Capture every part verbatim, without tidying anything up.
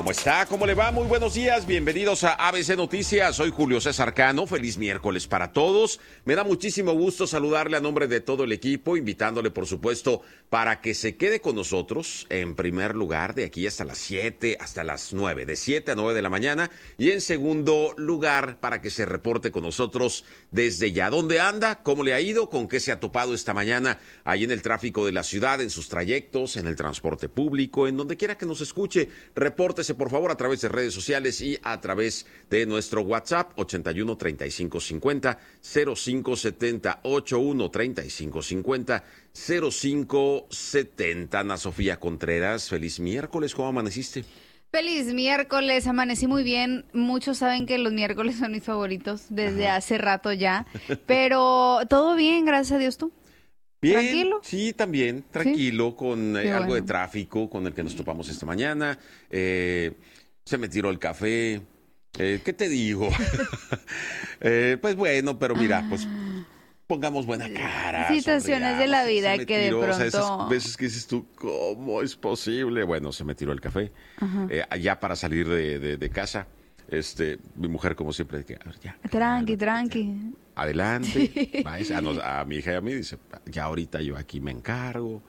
¿Cómo está? ¿Cómo le va? Muy buenos días. Bienvenidos a A B C Noticias. Soy Julio César Cano. Feliz miércoles para todos. Me da muchísimo gusto saludarle a nombre de todo el equipo, invitándole, por supuesto, para que se quede con nosotros en primer lugar de aquí hasta las siete, hasta las nueve, de siete a nueve de la mañana. Y en segundo lugar, para que se reporte con nosotros desde ya. ¿Dónde anda? ¿Cómo le ha ido? ¿Con qué se ha topado esta mañana ahí en el tráfico de la ciudad, en sus trayectos, en el transporte público, en donde quiera que nos escuche? Repórtese, por favor, a través de redes sociales y a través de nuestro WhatsApp ochenta y uno, treinta y cinco cincuenta, cero cinco setenta, ochenta y uno, treinta y cinco cincuenta, cero cinco setenta. Ana Sofía Contreras, feliz miércoles. ¿Cómo amaneciste? Feliz miércoles, amanecí muy bien. Muchos saben que los miércoles son mis favoritos desde Ajá. hace rato ya, pero todo bien, gracias a Dios. ¿Tú? Bien, ¿Tranquilo? Sí, también, tranquilo, ¿Sí? con eh, algo bueno. de tráfico con el que nos topamos esta mañana. Eh, se me tiró el café. Eh, ¿Qué te digo? eh, pues bueno, pero mira, pues pongamos buena cara. Situaciones de la vida que de tiró, pronto... O sea, esas veces que dices tú, ¿cómo es posible? Bueno, se me tiró el café. Eh, ya para salir de, de, de casa, este, mi mujer, como siempre, que, ya, tranqui, ya, tranqui. Adelante, a, nos, a mi hija y a mí dice, ya ahorita yo aquí me encargo.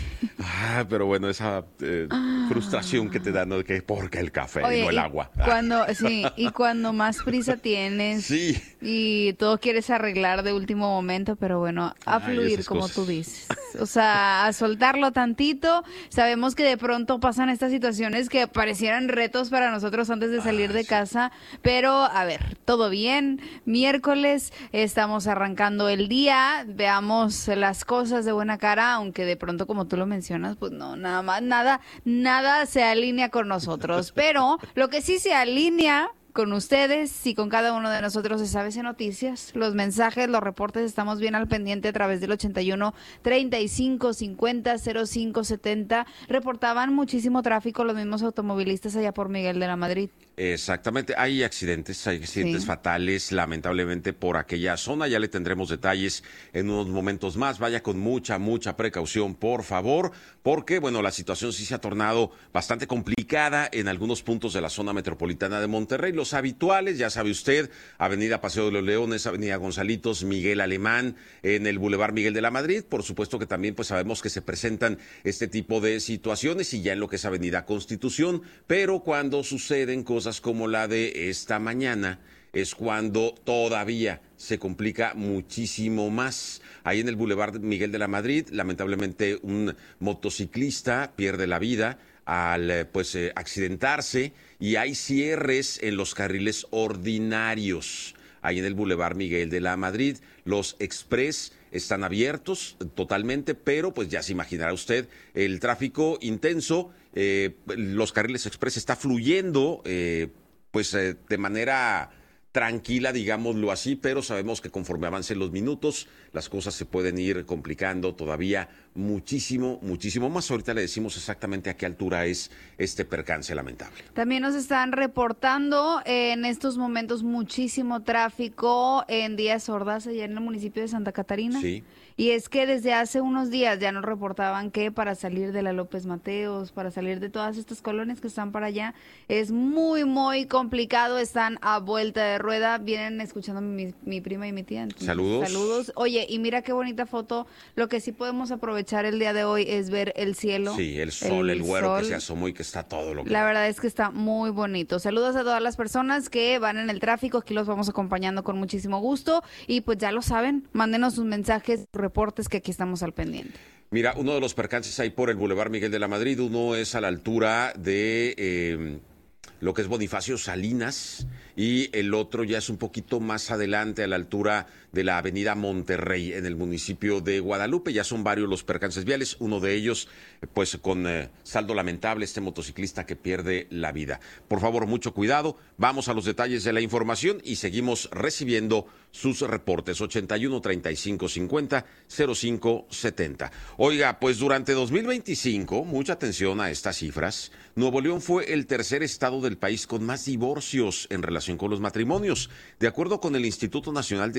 Ah, pero bueno, esa eh, frustración que te da, ¿no? Que porque el café, Oye, no el agua. Cuando, sí, y cuando más prisa tienes sí. y todo quieres arreglar de último momento, pero bueno, a Ay, fluir, como cosas. tú dices. O sea, a soltarlo tantito. Sabemos que de pronto pasan estas situaciones que parecieran retos para nosotros antes de salir ah, de sí. casa, pero a ver, todo bien. Miércoles, estamos arrancando el día, veamos las cosas de buena cara, aunque de pronto, como tú lo mencionas, pues no, nada más, nada, nada se alinea con nosotros, pero lo que sí se alinea con ustedes y con cada uno de nosotros es A B C Noticias. Los mensajes, los reportes, estamos bien al pendiente a través del ochenta y uno, treinta y cinco cincuenta, cero cinco setenta. Reportaban muchísimo tráfico los mismos automovilistas allá por Miguel de la Madrid. Exactamente, hay accidentes, hay accidentes sí. fatales, lamentablemente, por aquella zona. Ya le tendremos detalles en unos momentos más. Vaya con mucha, mucha precaución, por favor, porque, bueno, la situación sí se ha tornado bastante complicada en algunos puntos de la zona metropolitana de Monterrey. Los habituales, ya sabe usted, Avenida Paseo de los Leones, Avenida Gonzalitos, Miguel Alemán, en el Boulevard Miguel de la Madrid. Por supuesto que también, pues sabemos que se presentan este tipo de situaciones y ya en lo que es Avenida Constitución, pero cuando suceden cosas como la de esta mañana, es cuando todavía se complica muchísimo más. Ahí en el Boulevard Miguel de la Madrid, lamentablemente un motociclista pierde la vida al pues eh, accidentarse y hay cierres en los carriles ordinarios. Ahí en el Boulevard Miguel de la Madrid, los express están abiertos totalmente, pero pues ya se imaginará usted el tráfico intenso. Eh, los carriles express está fluyendo eh, pues eh, de manera tranquila, digámoslo así, pero sabemos que conforme avancen los minutos, las cosas se pueden ir complicando todavía muchísimo, muchísimo más. Ahorita le decimos exactamente a qué altura es este percance lamentable. También nos están reportando eh, en estos momentos muchísimo tráfico en Díaz Ordaz, allá en el municipio de Santa Catarina. Sí. Y es que desde hace unos días ya nos reportaban que para salir de la López Mateos, para salir de todas estas colonias que están para allá, es muy, muy complicado. Están a vuelta de rueda. Vienen escuchando mi, mi prima y mi tía. Entonces, saludos. Saludos. Oye, y mira qué bonita foto. Lo que sí podemos aprovechar el día de hoy es ver el cielo. Sí, el sol, el, el güero sol. que se asomó y que está todo lo que... La verdad es que está muy bonito. Saludos a todas las personas que van en el tráfico. Aquí los vamos acompañando con muchísimo gusto. Y pues ya lo saben, mándenos sus mensajes, reportes, que aquí estamos al pendiente. Mira, uno de los percances ahí por el Boulevard Miguel de la Madrid, uno es a la altura de eh, lo que es Bonifacio Salinas y el otro ya es un poquito más adelante a la altura de la avenida Monterrey en el municipio de Guadalupe. Ya son varios los percances viales, uno de ellos pues con eh, saldo lamentable, este motociclista que pierde la vida. Por favor, mucho cuidado, vamos a los detalles de la información y seguimos recibiendo sus reportes. ochenta y uno, treinta y cinco cincuenta, cero cinco setenta. Oiga, pues durante dos mil veinticinco, mucha atención a estas cifras, Nuevo León fue el tercer estado del país con más divorcios en relación con los matrimonios. De acuerdo con el Instituto Nacional de Estadística,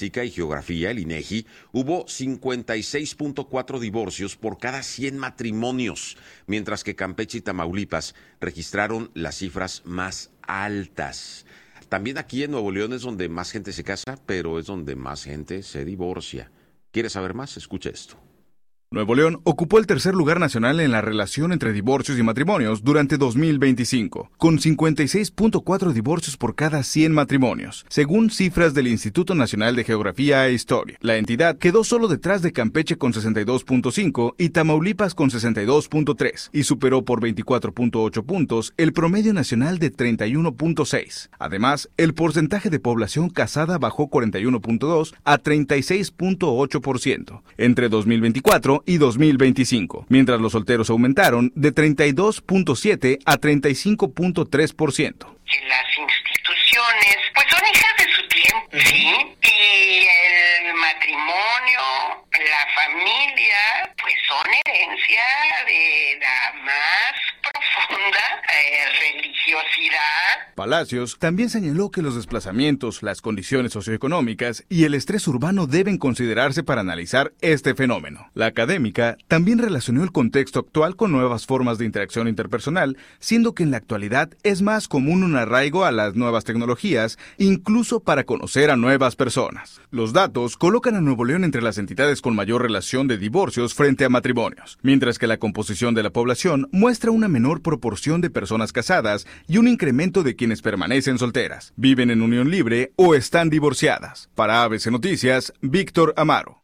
Estadística y Geografía, el INEGI, hubo cincuenta y seis punto cuatro divorcios por cada cien matrimonios, mientras que Campeche y Tamaulipas registraron las cifras más altas. También aquí en Nuevo León es donde más gente se casa, pero es donde más gente se divorcia. ¿Quieres saber más? Escucha esto. Nuevo León ocupó el tercer lugar nacional en la relación entre divorcios y matrimonios durante dos mil veinticinco, con cincuenta y seis punto cuatro divorcios por cada cien matrimonios, según cifras del Instituto Nacional de Geografía e Historia. La entidad quedó solo detrás de Campeche con sesenta y dos punto cinco y Tamaulipas con sesenta y dos punto tres, y superó por veinticuatro punto ocho puntos el promedio nacional de treinta y uno punto seis. Además, el porcentaje de población casada bajó cuarenta y uno punto dos a treinta y seis punto ocho por ciento entre dos mil veinticuatro y dos mil veinticinco, mientras los solteros aumentaron de treinta y dos punto siete a treinta y cinco punto tres por ciento. Las instituciones, pues son hijas de su tiempo, ¿sí? Y el matrimonio, la familia, pues son herencia de la más profunda eh, religiosidad. Palacios también señaló que los desplazamientos, las condiciones socioeconómicas y el estrés urbano deben considerarse para analizar este fenómeno. La académica también relacionó el contexto actual con nuevas formas de interacción interpersonal, siendo que en la actualidad es más común un arraigo a las nuevas tecnologías, incluso para conocer a nuevas personas. Los datos colocan a Nuevo León entre las entidades con mayor relación de divorcios frente a matrimonios, mientras que la composición de la población muestra una menor proporción de personas casadas y un incremento de quienes permanecen solteras, viven en unión libre o están divorciadas. Para A B C Noticias, Víctor Amaro.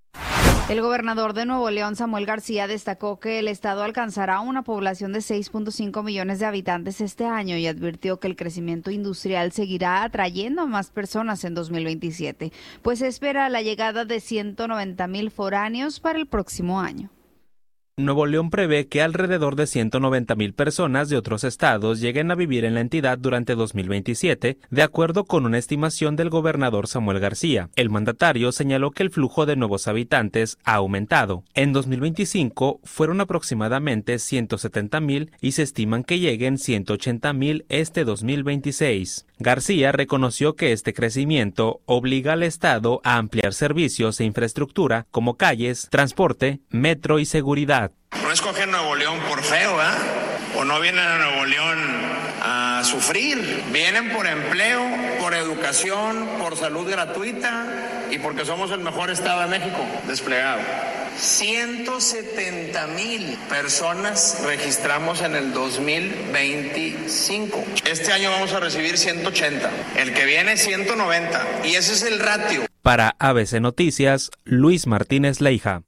El gobernador de Nuevo León, Samuel García, destacó que el estado alcanzará una población de seis punto cinco millones de habitantes este año y advirtió que el crecimiento industrial seguirá atrayendo a más personas en dos mil veintisiete, pues se espera la llegada de ciento noventa mil foráneos para el próximo año. Nuevo León prevé que alrededor de ciento noventa mil personas de otros estados lleguen a vivir en la entidad durante dos mil veintisiete, de acuerdo con una estimación del gobernador Samuel García. El mandatario señaló que el flujo de nuevos habitantes ha aumentado. En dos mil veinticinco fueron aproximadamente ciento setenta mil y se estiman que lleguen ciento ochenta mil este dos mil veintiséis. García reconoció que este crecimiento obliga al estado a ampliar servicios e infraestructura como calles, transporte, metro y seguridad. No escogen Nuevo León por feo, ¿eh? O no vienen a Nuevo León a sufrir. Vienen por empleo, por educación, por salud gratuita y porque somos el mejor estado de México desplegado. ciento setenta mil personas registramos en el dos mil veinticinco. Este año vamos a recibir ciento ochenta. El que viene ciento noventa. Y ese es el ratio. Para A B C Noticias, Luis Martínez Leija.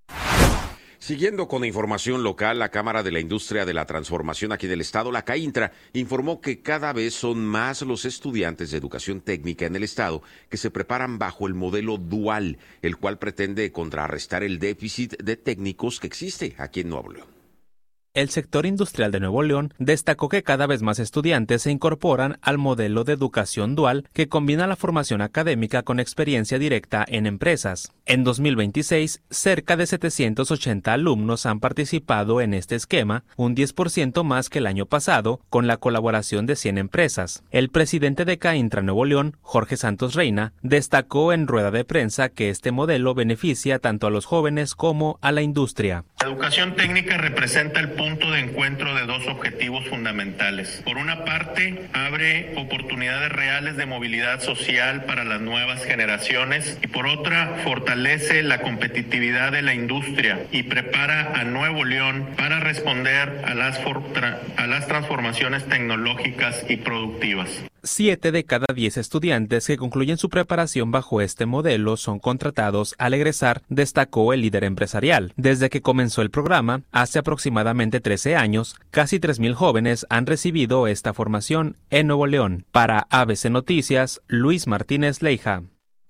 Siguiendo con la información local, la Cámara de la Industria de la Transformación aquí del Estado, la CAINTRA, informó que cada vez son más los estudiantes de educación técnica en el Estado que se preparan bajo el modelo dual, el cual pretende contrarrestar el déficit de técnicos que existe aquí en Nuevo León. El sector industrial de Nuevo León destacó que cada vez más estudiantes se incorporan al modelo de educación dual que combina la formación académica con experiencia directa en empresas. En dos mil veintiséis, cerca de setecientos ochenta alumnos han participado en este esquema, un diez por ciento más que el año pasado, con la colaboración de cien empresas. El presidente de CAINTRA Nuevo León, Jorge Santos Reina, destacó en rueda de prensa que este modelo beneficia tanto a los jóvenes como a la industria. La educación técnica representa el punto de encuentro de dos objetivos fundamentales. Por una parte, abre oportunidades reales de movilidad social para las nuevas generaciones y por otra, fortalece la competitividad de la industria y prepara a Nuevo León para responder a las, a las transformaciones tecnológicas y productivas. Siete de cada diez estudiantes que concluyen su preparación bajo este modelo son contratados al egresar, destacó el líder empresarial. Desde que comenzó el programa, hace aproximadamente trece años, casi tres mil jóvenes han recibido esta formación en Nuevo León. Para A B C Noticias, Luis Martínez Leija.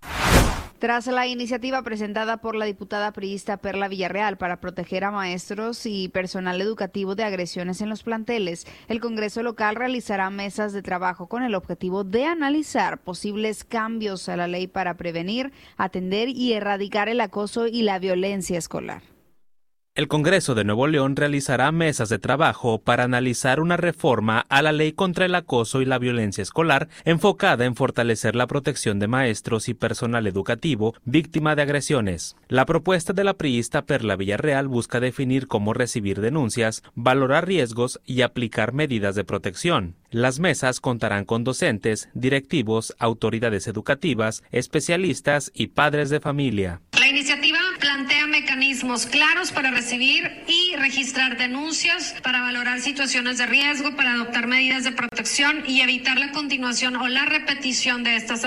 Tras la iniciativa presentada por la diputada priista Perla Villarreal para proteger a maestros y personal educativo de agresiones en los planteles, el Congreso local realizará mesas de trabajo con el objetivo de analizar posibles cambios a la ley para prevenir, atender y erradicar el acoso y la violencia escolar. El Congreso de Nuevo León realizará mesas de trabajo para analizar una reforma a la ley contra el acoso y la violencia escolar enfocada en fortalecer la protección de maestros y personal educativo víctima de agresiones. La propuesta de la priista Perla Villarreal busca definir cómo recibir denuncias, valorar riesgos y aplicar medidas de protección. Las mesas contarán con docentes, directivos, autoridades educativas, especialistas y padres de familia. La iniciativa plantea mecanismos claros para recibir y registrar denuncias, para valorar situaciones de riesgo, para adoptar medidas de protección y evitar la continuación o la repetición de estas